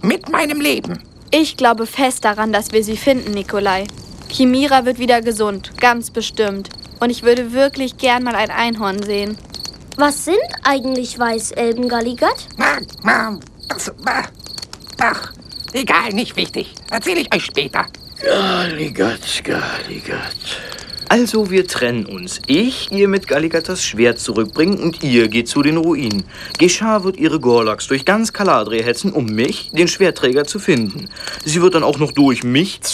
mit meinem Leben. Ich glaube fest daran, dass wir sie finden, Nikolai. Chimira wird wieder gesund, ganz bestimmt. Und ich würde wirklich gern mal ein Einhorn sehen. Was sind eigentlich Weißelben, Galligat? Ach, egal, nicht wichtig. Erzähle ich euch später. Galligat. Also, wir trennen uns. Ich gehe mit Galligat das Schwert zurückbringen und ihr geht zu den Ruinen. Geschah wird ihre Gorlaks durch ganz Kaladria hetzen, um mich, den Schwertträger, zu finden. Sie wird dann auch noch durch mich